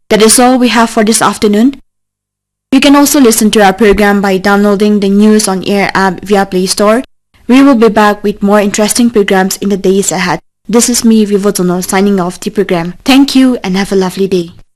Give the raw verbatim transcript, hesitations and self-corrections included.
That is all we have for this afternoon. You can also listen to our program by downloading the News on Air app via Play Store. We will be back with more interesting programs in the days ahead. This is me, Vivo Tono, signing off the program. Thank you and have a lovely day.